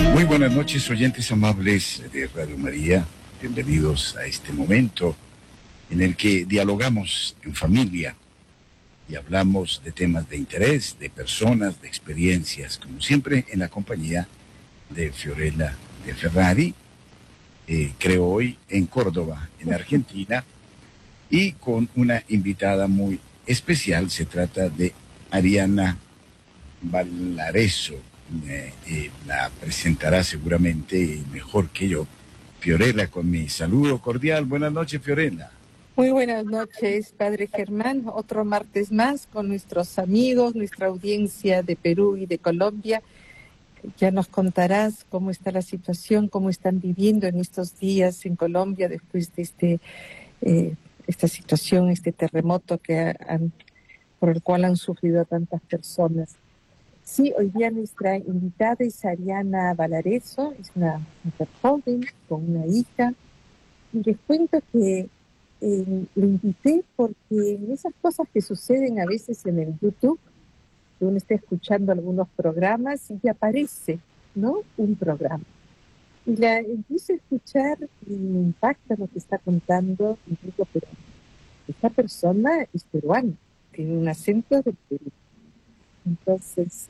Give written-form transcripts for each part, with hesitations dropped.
Muy buenas noches, oyentes amables de Radio María. Bienvenidos a este momento en el que dialogamos en familia y hablamos de temas de interés, de personas, de experiencias, como siempre en la compañía de Fiorella de Ferrari, creo hoy en Córdoba, en Argentina, y con una invitada muy especial. Se trata de Ariana Valareso. La presentará seguramente mejor que yo Fiorella, con mi saludo cordial. Buenas noches, Fiorella. Muy buenas noches, Padre Germán. Otro martes más con nuestros amigos, nuestra audiencia de Perú y de Colombia. Ya nos contarás cómo está la situación, cómo están viviendo en estos días en Colombia después de esta situación, este terremoto por el cual han sufrido tantas personas. Sí, hoy día nuestra invitada es Ariana Valareso, es una mujer joven con una hija. Y les cuento que lo invité porque en esas cosas que suceden a veces en el YouTube, que uno está escuchando algunos programas y aparece, ¿no?, un programa. Y la empiezo a escuchar y me impacta lo que está contando, y digo, pero esta persona es peruana, tiene un acento del Perú. Entonces,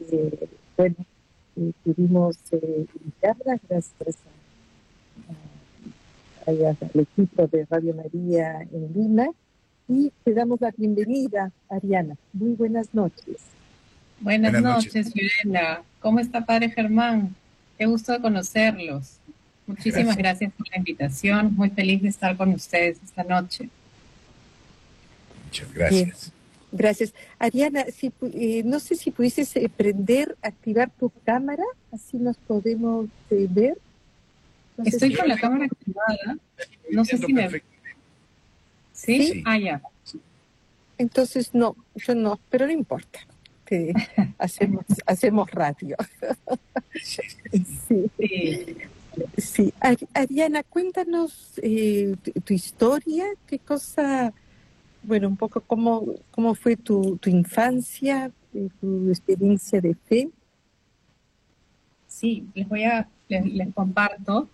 pudimos invitarla gracias al equipo de Radio María en Lima, y te damos la bienvenida, Ariana. Muy buenas noches. Buenas noches, Fiorella. ¿Cómo está, Padre Germán? Qué gusto de conocerlos. Muchísimas gracias por la invitación. Muy feliz de estar con ustedes esta noche. Muchas gracias. Bien. Gracias. Ariana, no sé si pudieses activar tu cámara, así nos podemos ver. No Estoy con la cámara activada. No sé si me... ¿Sí? ¿Sí? Ah, ya. Entonces, no, yo no, pero no importa. Hacemos radio. Sí. Ariana, cuéntanos tu historia, qué cosa... Bueno, un poco cómo fue tu infancia, tu experiencia de fe. Sí, les comparto.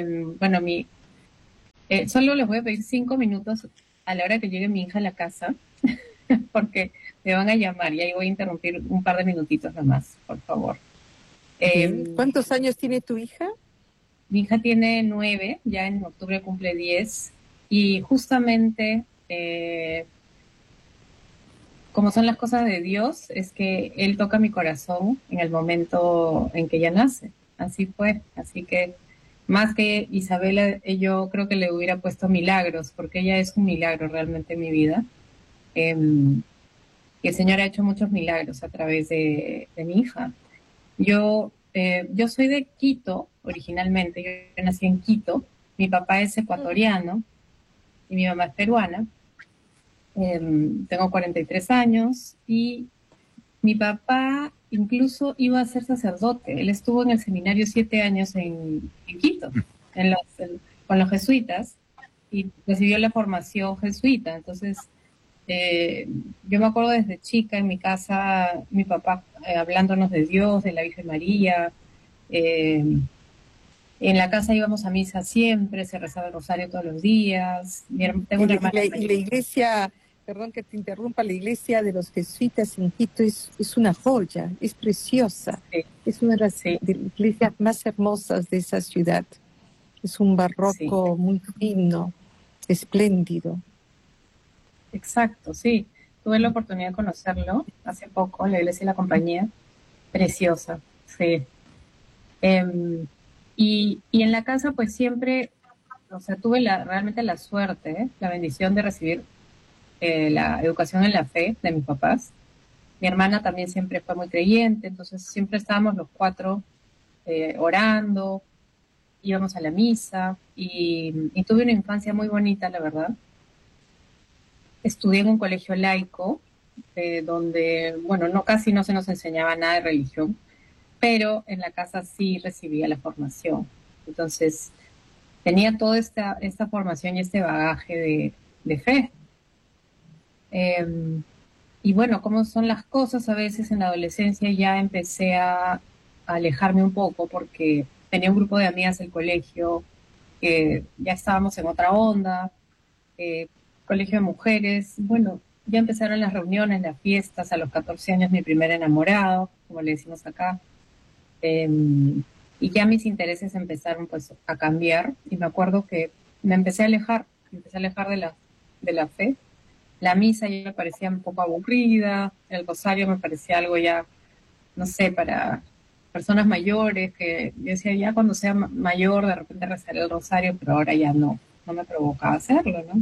Solo les voy a pedir 5 minutos a la hora que llegue mi hija a la casa, porque me van a llamar y ahí voy a interrumpir un par de minutitos nomás, por favor. ¿Cuántos años tiene tu hija? Mi hija tiene 9, ya en octubre cumple 10, y justamente... como son las cosas de Dios, es que Él toca mi corazón en el momento en que ella nace. Así fue. Así que más que Isabela, yo creo que le hubiera puesto milagros, porque ella es un milagro realmente en mi vida. Y el Señor ha hecho muchos milagros a través de mi hija. Yo soy de Quito originalmente. Yo nací en Quito. Mi papá es ecuatoriano y mi mamá es peruana. Tengo 43 años y mi papá incluso iba a ser sacerdote. Él estuvo en el seminario 7 años en Quito, con los jesuitas, y recibió la formación jesuita. Entonces, yo me acuerdo desde chica en mi casa, mi papá hablándonos de Dios, de la Virgen María. En la casa íbamos a misa siempre, se rezaba el rosario todos los días. Tengo una hermana. Y la iglesia... Perdón que te interrumpa, la iglesia de los jesuitas en Quito es una joya, es preciosa. Sí. Es una de las iglesias más hermosas de esa ciudad. Es un barroco muy fino, espléndido. Exacto, sí. Tuve la oportunidad de conocerlo hace poco, la iglesia de la compañía. Preciosa, sí. Y en la casa pues siempre, o sea, tuve realmente la suerte, la bendición de recibir la educación en la fe de mis papás. Mi hermana también siempre fue muy creyente, entonces siempre estábamos los 4 orando, íbamos a la misa y tuve una infancia muy bonita, la verdad. Estudié en un colegio laico, donde, bueno, casi no se nos enseñaba nada de religión, pero en la casa sí recibía la formación. Entonces tenía toda esta formación y este bagaje de fe. Y bueno, como son las cosas, a veces en la adolescencia ya empecé a alejarme un poco porque tenía un grupo de amigas del colegio, que ya estábamos en otra onda, eh, colegio de mujeres, bueno, ya empezaron las reuniones, las fiestas, a los 14 años mi primer enamorado, como le decimos acá, eh, y ya mis intereses empezaron pues a cambiar, y me acuerdo que me empecé a alejar de la fe. La misa ya me parecía un poco aburrida, el rosario me parecía algo ya, no sé, para personas mayores, que yo decía ya cuando sea mayor de repente rezaré el rosario, pero ahora ya no, no me provocaba hacerlo, ¿no?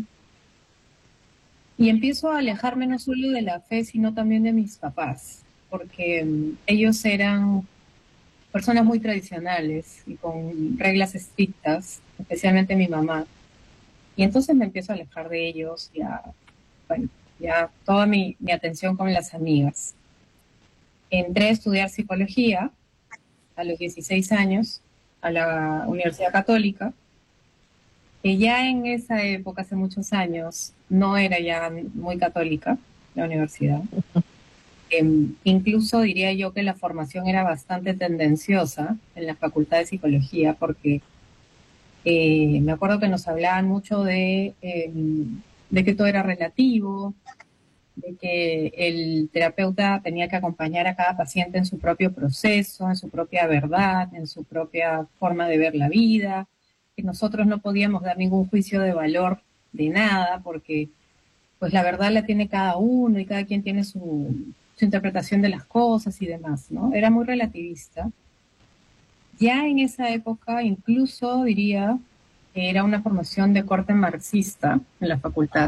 Y empiezo a alejarme no solo de la fe, sino también de mis papás, porque ellos eran personas muy tradicionales y con reglas estrictas, especialmente mi mamá. Y entonces me empiezo a alejar de ellos, ya, bueno, ya toda mi atención con las amigas. Entré a estudiar psicología a los 16 años a la Universidad Católica, que ya en esa época, hace muchos años, no era ya muy católica la universidad. Incluso diría yo que la formación era bastante tendenciosa en la Facultad de Psicología, porque me acuerdo que nos hablaban mucho de que todo era relativo, de que el terapeuta tenía que acompañar a cada paciente en su propio proceso, en su propia verdad, en su propia forma de ver la vida, que nosotros no podíamos dar ningún juicio de valor de nada, porque pues la verdad la tiene cada uno y cada quien tiene su interpretación de las cosas y demás, ¿no? Era muy relativista. Ya en esa época, incluso diría que era una formación de corte marxista en la facultad.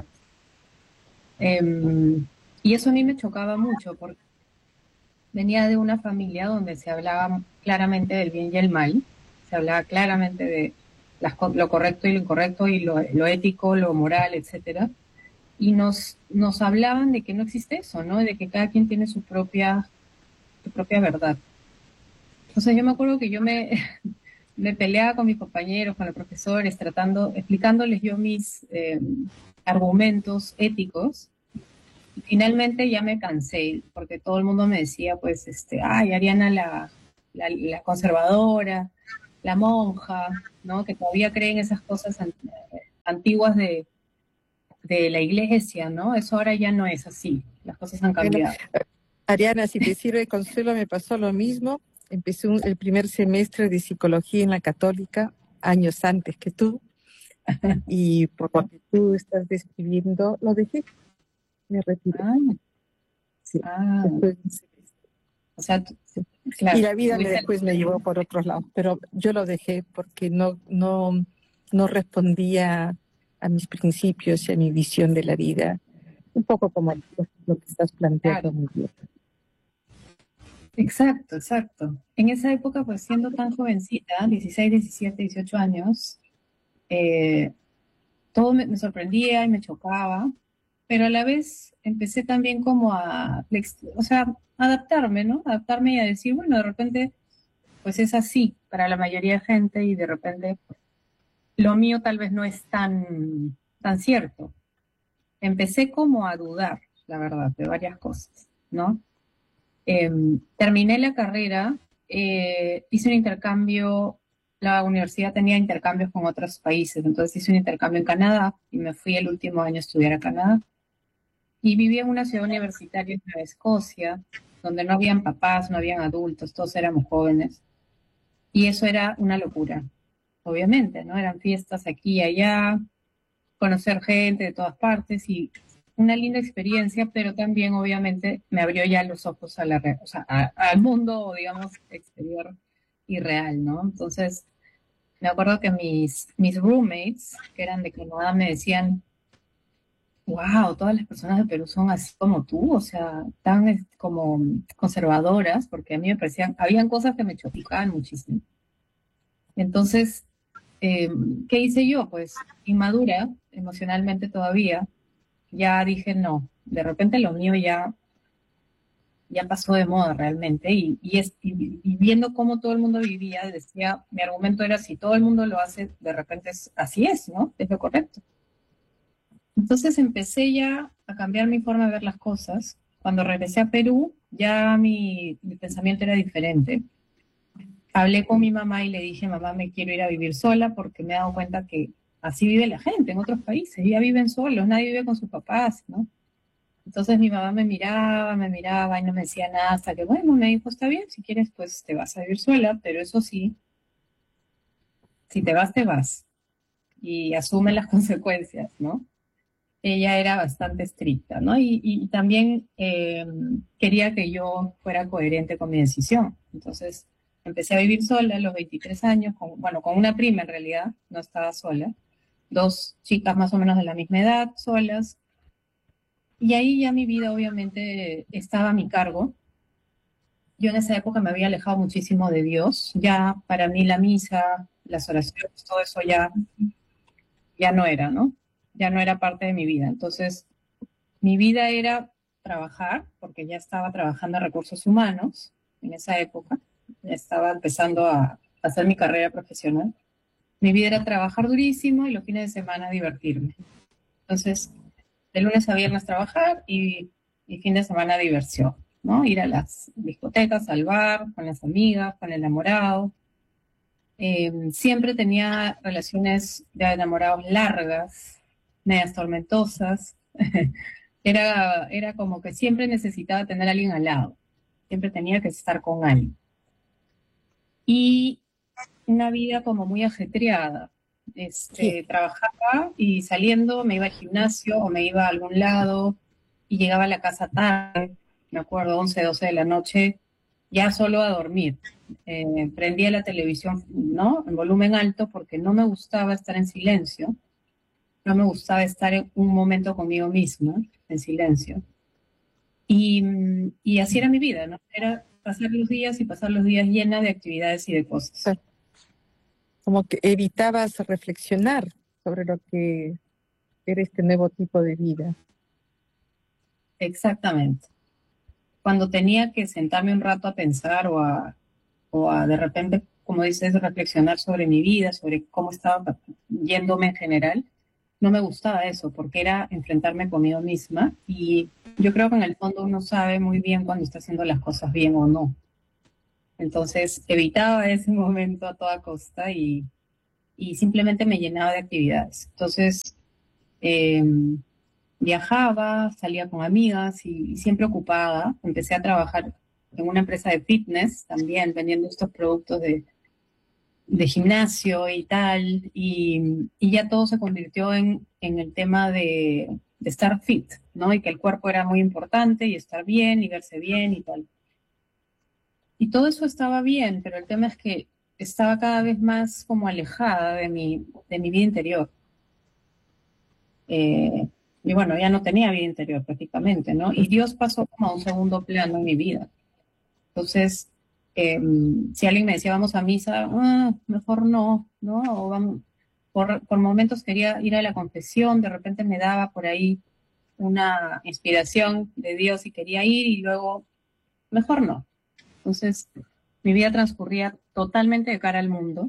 Y eso a mí me chocaba mucho porque venía de una familia donde se hablaba claramente del bien y el mal, se hablaba claramente de lo correcto y lo incorrecto y lo ético, lo moral, etcétera. Y nos hablaban de que no existe eso, ¿no? De que cada quien tiene su propia verdad. Entonces yo me acuerdo que me peleaba con mis compañeros, con los profesores, explicándoles yo mis argumentos éticos. Y finalmente ya me cansé, porque todo el mundo me decía, pues, ay, Ariana la conservadora, la monja, ¿no? Que todavía creen esas cosas antiguas de la iglesia, ¿no? Eso ahora ya no es así, las cosas han Bueno, cambiado. Ariana, si te sirve de consuelo, me pasó lo mismo. Empecé el primer semestre de psicología en la Católica años antes que tú, y por lo que tú estás describiendo, lo dejé, me retiré. Ah, Sí, ah, después de un semestre. o sea, Sí. Y claro, la vida tuviste. después me llevó por otros lados, pero yo lo dejé porque no respondía a mis principios y a mi visión de la vida, un poco como lo que estás planteando Claro, muy bien. exacto, exacto. En esa época, pues siendo tan jovencita, 16, 17, 18 años, eh, todo me sorprendía y me chocaba, pero a la vez empecé también como o sea, adaptarme, ¿no? Adaptarme y a decir, bueno, de repente, pues es así para la mayoría de gente y de repente lo mío tal vez no es tan cierto. Empecé como a dudar, la verdad, de varias cosas, ¿no? Terminé la carrera, hice un intercambio, la universidad tenía intercambios con otros países, entonces hice un intercambio en Canadá y me fui el último año a estudiar a Canadá. Y viví en una ciudad universitaria en Nueva Escocia, donde no habían papás, no habían adultos, todos éramos jóvenes. Y eso era una locura, obviamente, ¿no? Eran fiestas aquí y allá, conocer gente de todas partes y una linda experiencia, pero también obviamente me abrió ya los ojos o sea, al mundo, digamos, exterior y real, ¿no? Entonces, me acuerdo que mis roommates, que eran de Canadá, me decían, wow, todas las personas de Perú son así como tú, o sea, tan como conservadoras, porque a mí me parecían, habían cosas que me chocaban muchísimo. Entonces, eh, ¿qué hice yo? Pues inmadura emocionalmente todavía, ya dije no, de repente lo mío ya pasó de moda realmente y viendo cómo todo el mundo vivía, decía, mi argumento era si todo el mundo lo hace, de repente así es, ¿no? Es lo correcto. Entonces empecé ya a cambiar mi forma de ver las cosas. Cuando regresé a Perú, ya mi pensamiento era diferente. hablé con mi mamá y le dije, mamá, me quiero ir a vivir sola porque me he dado cuenta que así vive la gente en otros países, ya viven solos, nadie vive con sus papás, ¿no? Entonces mi mamá me miraba y no me decía nada hasta que, bueno, me dijo, está bien, si quieres, pues te vas a vivir sola, pero eso sí, si te vas, te vas y asume las consecuencias, ¿no? Ella era bastante estricta, ¿no? Y también quería que yo fuera coherente con mi decisión. Entonces, empecé a vivir sola a los 23 años, bueno, con una prima en realidad, no estaba sola, dos chicas más o menos de la misma edad, solas, y ahí ya mi vida obviamente estaba a mi cargo. Yo en esa época me había alejado muchísimo de Dios, ya para mí la misa, las oraciones, todo eso ya no era, ¿no? Ya no era parte de mi vida. Entonces, mi vida era trabajar, porque ya estaba trabajando en recursos humanos en esa época, ya estaba empezando a hacer mi carrera profesional. Mi vida era trabajar durísimo y los fines de semana divertirme. Entonces, de lunes a viernes trabajar y fin de semana diversión, ¿no? Ir a las discotecas, al bar, con las amigas, con el enamorado. Siempre tenía relaciones de enamorados largas, medias tormentosas. Era como que siempre necesitaba tener a alguien al lado, siempre tenía que estar con alguien. Y una vida como muy ajetreada. Sí. Trabajaba y saliendo me iba al gimnasio o me iba a algún lado y llegaba a la casa tarde, me acuerdo, 11, 12 de la noche, ya solo a dormir. Prendía la televisión, ¿no? En volumen alto porque no me gustaba estar en silencio, no me gustaba estar en un momento conmigo misma, en silencio. Y así era mi vida, ¿no? Era pasar los días y pasar los días llena de actividades y de cosas. Como que evitabas reflexionar sobre lo que era este nuevo tipo de vida. Exactamente. Cuando tenía que sentarme un rato a pensar o a de repente, como dices, reflexionar sobre mi vida, sobre cómo estaba yéndome en general, no me gustaba eso, porque era enfrentarme conmigo misma y yo creo que en el fondo uno sabe muy bien cuando está haciendo las cosas bien o no. Entonces evitaba ese momento a toda costa y simplemente me llenaba de actividades. Entonces eh, viajaba, salía con amigas y siempre ocupada. Empecé a trabajar en una empresa de fitness también, vendiendo estos productos de gimnasio y tal, y ya todo se convirtió en el tema de estar fit, ¿no? Y que el cuerpo era muy importante y estar bien y verse bien y tal. Y todo eso estaba bien, pero el tema es que estaba cada vez más como alejada de mi vida interior. Eh, y bueno, ya no tenía vida interior prácticamente, ¿no? Y Dios pasó como a un segundo plano en mi vida. Entonces, eh, si alguien me decía vamos a misa, mejor no, ¿no? O vamos, por momentos quería ir a la confesión, de repente me daba por ahí una inspiración de Dios y quería ir y luego, mejor no. Entonces, mi vida transcurría totalmente de cara al mundo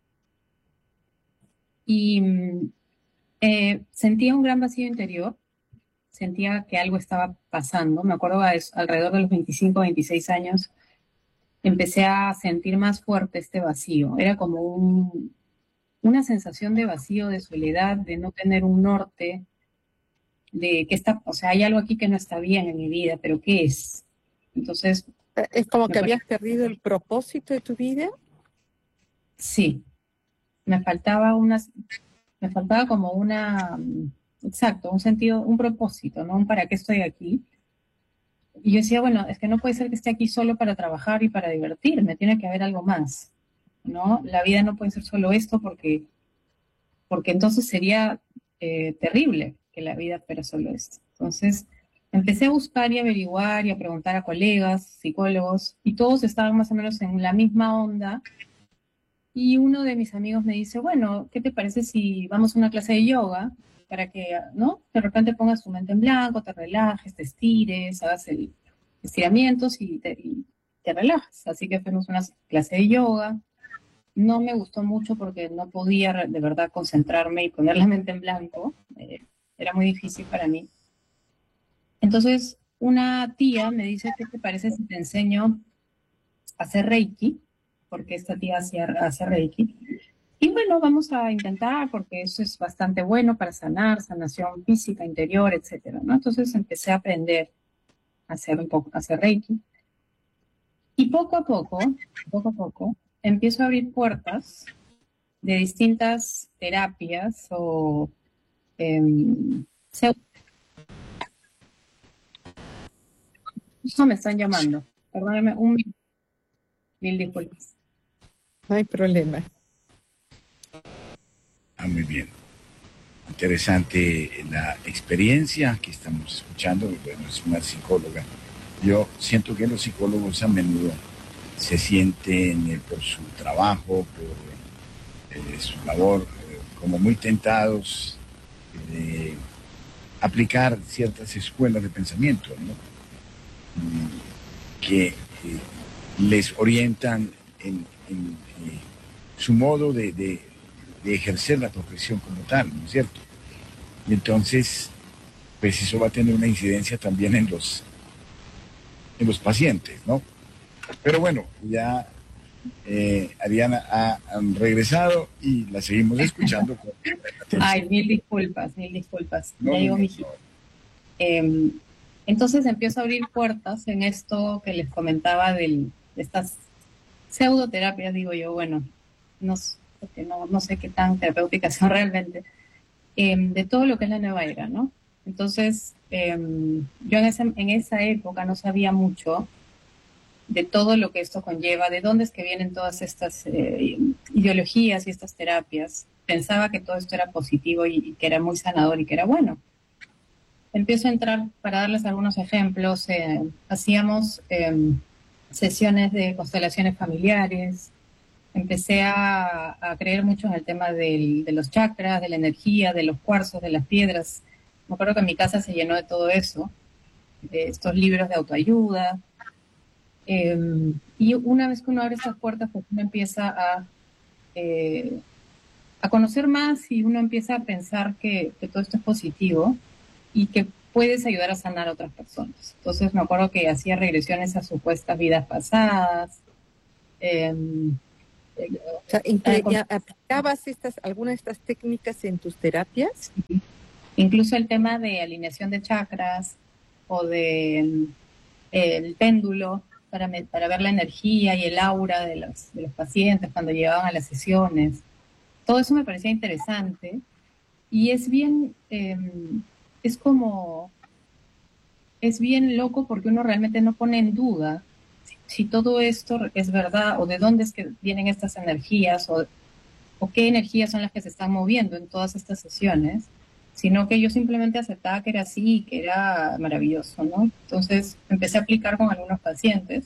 y sentía un gran vacío interior, sentía que algo estaba pasando. Me acuerdo alrededor de los 25, 26 años, empecé a sentir más fuerte este vacío. Era como una sensación de vacío, de soledad, de no tener un norte, de que o sea, hay algo aquí que no está bien en mi vida, pero ¿qué es? Entonces, Es como me que ponía, habías perdido el propósito de tu vida. sí, me faltaba me faltaba como exacto, un sentido, un propósito, ¿no? Un para qué estoy aquí. Y yo decía, bueno, es que no puede ser que esté aquí solo para trabajar y para divertirme, tiene que haber algo más, ¿no? La vida no puede ser solo esto porque entonces sería terrible que la vida fuera solo esto. Entonces, empecé a buscar y averiguar y a preguntar a colegas, psicólogos, y todos estaban más o menos en la misma onda. Y uno de mis amigos me dice, bueno, ¿qué te parece si vamos a una clase de yoga para que, ¿no? De repente pongas tu mente en blanco, te relajes, te estires, hagas el estiramientos y te relajas. Así que fuimos a una clase de yoga. No me gustó mucho porque no podía de verdad concentrarme y poner la mente en blanco. Era muy difícil para mí. Entonces, una tía me dice, ¿qué te parece si te enseño a hacer Reiki? porque esta tía hace Reiki. Y bueno, vamos a intentar, porque eso es bastante bueno para sanar, sanación física, interior, etcétera, ¿no? Entonces empecé a aprender a hacer Reiki. Y poco a poco, empiezo a abrir puertas de distintas terapias o justo me están llamando. Perdóneme, mil disculpas. No hay problema. Muy bien. Interesante la experiencia que estamos escuchando. Bueno, es una psicóloga. Yo siento que los psicólogos a menudo se sienten por su trabajo, por su labor, como muy tentados de aplicar ciertas escuelas de pensamiento, ¿no? Que les orientan en su modo de ejercer la profesión como tal, ¿no es cierto? Y entonces, pues eso va a tener una incidencia también en los pacientes, ¿no? Pero bueno, ya Ariana ha regresado y la seguimos escuchando. Ay, mil disculpas, mil disculpas. No, Ya no, llegó no, mi hijita. Entonces empiezo a abrir puertas en esto que les comentaba de estas pseudoterapias, digo yo, bueno, porque no sé qué tan terapéuticas son realmente, de todo lo que es la nueva era, ¿no? Entonces, yo en esa época no sabía mucho de todo lo que esto conlleva, de dónde es que vienen todas estas ideologías y estas terapias. Pensaba que todo esto era positivo y que era muy sanador y que era bueno. Empiezo a entrar, para darles algunos ejemplos, hacíamos sesiones de constelaciones familiares, empecé a creer mucho en el tema de los chakras, de la energía, de los cuarzos, de las piedras. Me acuerdo que mi casa se llenó de todo eso, de estos libros de autoayuda. Y una vez que uno abre estas puertas, pues uno empieza a conocer más y uno empieza a pensar que todo esto es positivo y que puedes ayudar a sanar a otras personas. Entonces me acuerdo que hacía regresiones a supuestas vidas pasadas. O sea, ¿aplicabas alguna de estas técnicas en tus terapias? Incluso el tema de alineación de chakras o de el péndulo para ver la energía y el aura de los pacientes cuando llegaban a las sesiones. Todo eso me parecía interesante y es bien, es bien loco porque uno realmente no pone en duda si todo esto es verdad o de dónde es que vienen estas energías o qué energías son las que se están moviendo en todas estas sesiones, sino que yo simplemente aceptaba que era así y que era maravilloso, ¿no? Entonces empecé a aplicar con algunos pacientes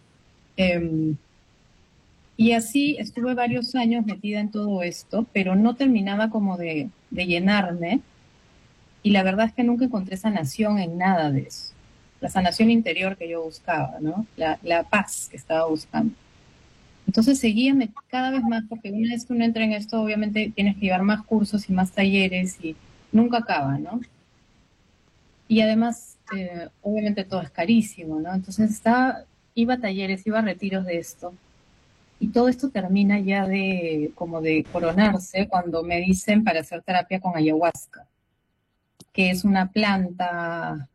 y así estuve varios años metida en todo esto, pero no terminaba como de llenarme y la verdad es que nunca encontré sanación en nada de eso. La sanación interior que yo buscaba, ¿no? La paz que estaba buscando. Entonces seguía cada vez más, porque una vez que uno entra en esto, obviamente tienes que llevar más cursos y más talleres y nunca acaba, ¿no? Y además, obviamente todo es carísimo, ¿no? Entonces iba a talleres, iba a retiros de esto. Y todo esto termina ya como de coronarse cuando me dicen para hacer terapia con ayahuasca, que es una planta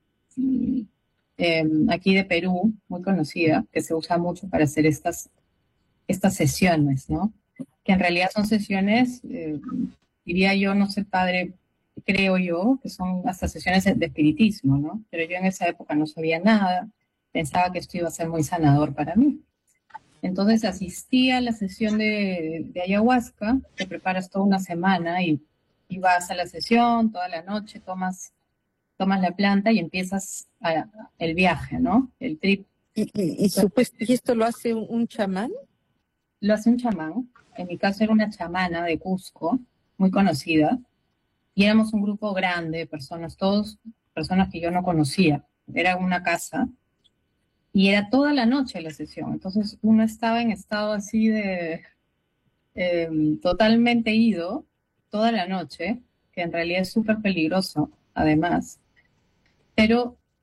aquí de Perú, muy conocida, que se usa mucho para hacer estas sesiones, ¿no? Que en realidad son sesiones, diría yo, no sé, padre, creo yo, que son hasta sesiones de espiritismo, ¿no? Pero yo en esa época no sabía nada, pensaba que esto iba a ser muy sanador para mí. Entonces asistí a la sesión de ayahuasca, te preparas toda una semana y vas a la sesión toda la noche, tomas la planta y empiezas el viaje, ¿no? El trip. ¿Y esto lo hace un chamán? Lo hace un chamán. En mi caso era una chamana de Cusco, muy conocida, y éramos un grupo grande de personas, todos personas que yo no conocía. Era una casa y era toda la noche la sesión. Entonces uno estaba en estado así de totalmente ido toda la noche, que en realidad es súper peligroso, además. Pero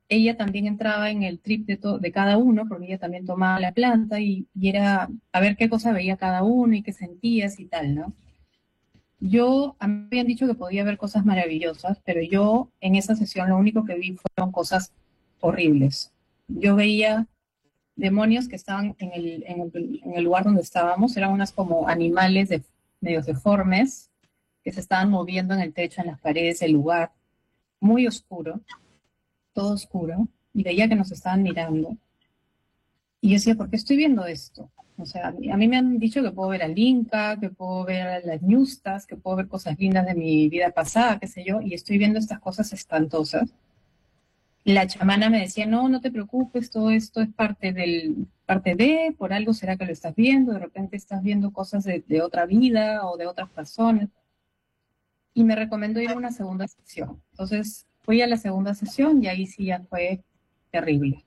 ella también entraba en el trip de cada uno, porque ella también tomaba la planta y era a ver qué cosa veía cada uno y qué sentías y tal, ¿no? A mí me habían dicho que podía ver cosas maravillosas, pero yo en esa sesión lo único que vi fueron cosas horribles. Yo veía demonios que estaban en el lugar donde estábamos, eran unas como animales medios deformes que se estaban moviendo en el techo, en las paredes del lugar, muy oscuro, todo oscuro, y veía que nos estaban mirando. Y yo decía, ¿por qué estoy viendo esto? O sea, a mí me han dicho que puedo ver al Inca, que puedo ver a las ñustas, que puedo ver cosas lindas de mi vida pasada, qué sé yo, y estoy viendo estas cosas espantosas. La chamana me decía, no, no te preocupes, todo esto es parte de, por algo será que lo estás viendo, de repente estás viendo cosas de otra vida o de otras personas. Y me recomendó ir a una segunda sesión. Entonces fui a la segunda sesión y ahí sí ya fue terrible.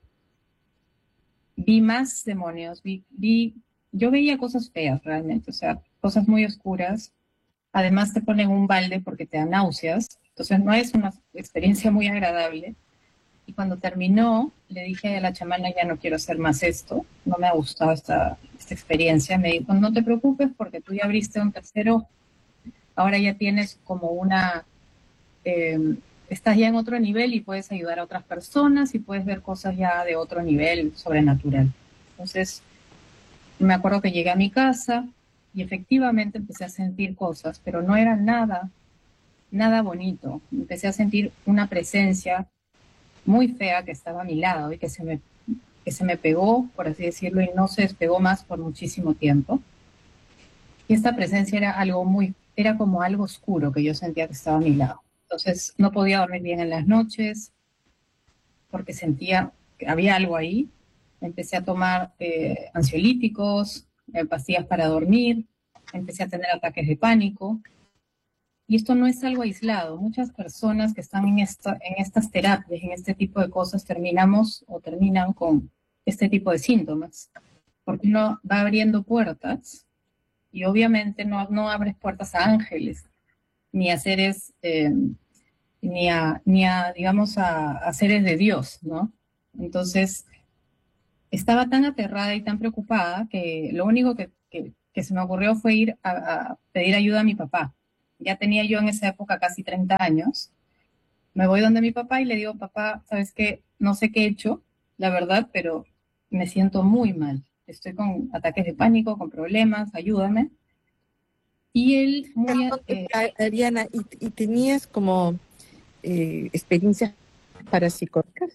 Vi más demonios, yo veía cosas feas realmente, o sea, cosas muy oscuras. Además te ponen un balde porque te da náuseas, entonces no es una experiencia muy agradable. Y cuando terminó, le dije a la chamana, ya no quiero hacer más esto, no me ha gustado esta experiencia. Me dijo, no te preocupes porque tú ya abriste un tercero, ahora ya tienes como eh, estás ya en otro nivel y puedes ayudar a otras personas y puedes ver cosas ya de otro nivel sobrenatural. Entonces, me acuerdo que llegué a mi casa y efectivamente empecé a sentir cosas, pero no era nada bonito. Empecé a sentir una presencia muy fea que estaba a mi lado y que se me pegó, por así decirlo, y no se despegó más por muchísimo tiempo. Y esta presencia era como algo oscuro que yo sentía que estaba a mi lado. Entonces no podía dormir bien en las noches porque sentía que había algo ahí. Empecé a tomar ansiolíticos, pastillas para dormir, empecé a tener ataques de pánico. Y esto no es algo aislado. Muchas personas que están en estas terapias, en este tipo de cosas, terminan con este tipo de síntomas. Porque uno va abriendo puertas y obviamente no abres puertas a ángeles, ni a seres, digamos, a seres de Dios, ¿no? Entonces, estaba tan aterrada y tan preocupada que lo único que se me ocurrió fue ir a pedir ayuda a mi papá. Ya tenía yo en esa época casi 30 años. Me voy donde mi papá y le digo, papá, ¿sabes qué? No sé qué he hecho, la verdad, pero me siento muy mal. Estoy con ataques de pánico, con problemas, ayúdame. Y él Ariana, ¿y tenías como experiencias parapsicóticas?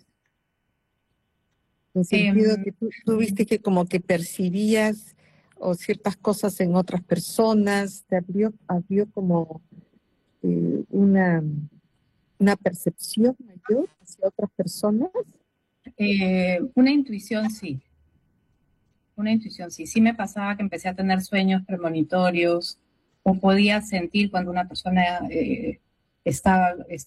En el sentido que tú viste que como que percibías o ciertas cosas en otras personas, te abrió como una percepción mayor hacia otras personas. una intuición, sí. Una intuición, sí. Sí me pasaba que empecé a tener sueños premonitorios o podía sentir cuando una persona estaba